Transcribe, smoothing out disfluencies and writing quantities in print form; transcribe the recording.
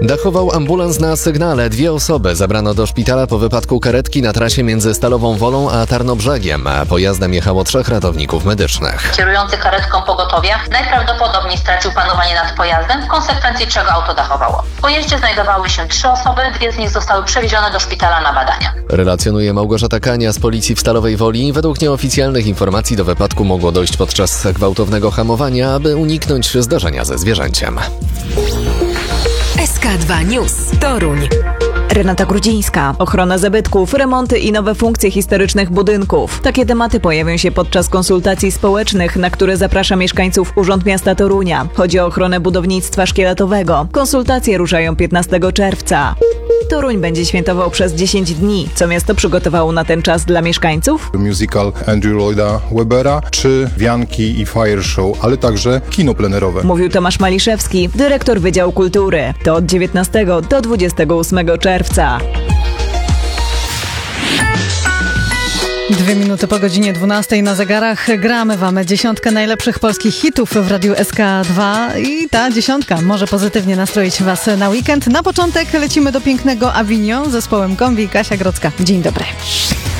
Dachował ambulans na sygnale. 2 osoby zabrano do szpitala po wypadku karetki na trasie między Stalową Wolą a Tarnobrzegiem. Pojazdem jechało 3 ratowników medycznych. Kierujący karetką pogotowia najprawdopodobniej stracił panowanie nad pojazdem, w konsekwencji czego auto dachowało. W pojeździe znajdowały się 3 osoby, 2 z nich zostały przewiezione do szpitala na badania. Relacjonuje Małgorzata Kania z policji w Stalowej Woli. Według nieoficjalnych informacji do wypadku mogło dojść podczas gwałtownego hamowania, aby uniknąć zdarzenia ze zwierzęciem. SK2 News. Toruń. Renata Grudzińska. Ochrona zabytków, remonty i nowe funkcje historycznych budynków. Takie tematy pojawią się podczas konsultacji społecznych, na które zaprasza mieszkańców Urząd Miasta Torunia. Chodzi o ochronę budownictwa szkieletowego. Konsultacje ruszają 15 czerwca. Toruń będzie świętował przez 10 dni. Co miasto przygotowało na ten czas dla mieszkańców? Musical Andrew Lloyda Webbera, czy wianki i fire show, ale także kino plenerowe. Mówił Tomasz Maliszewski, dyrektor Wydziału Kultury. To od 19 do 28 czerwca. 2 minuty po godzinie 12 na zegarach. Gramy wam 10 najlepszych polskich hitów w Radiu SK2 i ta 10 może pozytywnie nastroić was na weekend. Na początek lecimy do pięknego Avignon z zespołem Kombi. Kasia Grodzka. Dzień dobry.